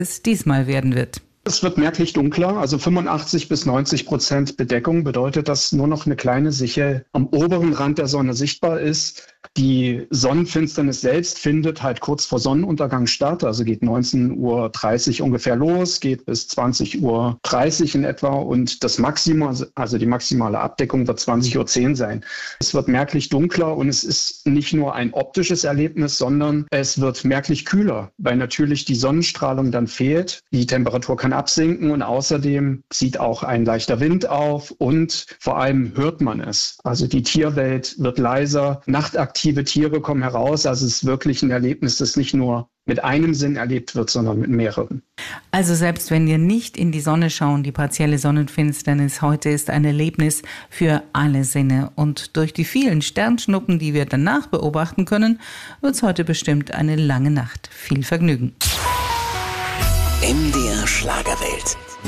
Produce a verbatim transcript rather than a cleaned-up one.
es diesmal werden wird. Es wird merklich dunkler, also fünfundachtzig bis neunzig Prozent Bedeckung bedeutet, dass nur noch eine kleine Sichel am oberen Rand der Sonne sichtbar ist. Die Sonnenfinsternis selbst findet halt kurz vor Sonnenuntergang statt, also geht neunzehn Uhr dreißig ungefähr los, geht bis zwanzig Uhr dreißig in etwa und das Maximum, also die maximale Abdeckung wird zwanzig Uhr zehn sein. Es wird merklich dunkler und es ist nicht nur ein optisches Erlebnis, sondern es wird merklich kühler, weil natürlich die Sonnenstrahlung dann fehlt. Die Temperatur kann absinken und außerdem zieht auch ein leichter Wind auf und vor allem hört man es. Also die Tierwelt wird leiser, nachtaktive Tiere kommen heraus. Also es ist wirklich ein Erlebnis, das nicht nur mit einem Sinn erlebt wird, sondern mit mehreren. Also selbst wenn wir nicht in die Sonne schauen, die partielle Sonnenfinsternis heute ist ein Erlebnis für alle Sinne. Und durch die vielen Sternschnuppen, die wir danach beobachten können, wird es heute bestimmt eine lange Nacht. Viel Vergnügen. M D R Schlagerwelt.